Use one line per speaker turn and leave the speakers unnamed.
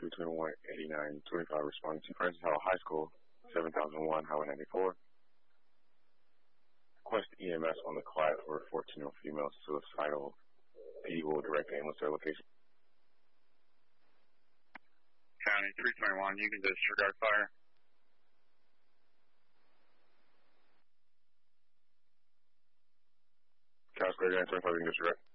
321-8925 responding to Francis Howell High School, 7001 Highway 94. Request EMS on the quiet for a 14-year-old female suicidal. PD will direct ambulance to their location.
County 321, you can disregard fire.
Cascade 925, you can disregard.